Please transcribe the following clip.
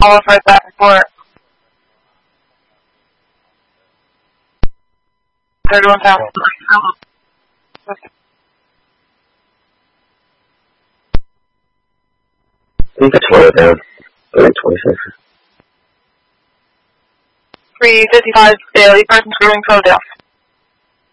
All for that report. Third one down. I think that's 20 down. 26. 355 daily person screwing Philadelphia.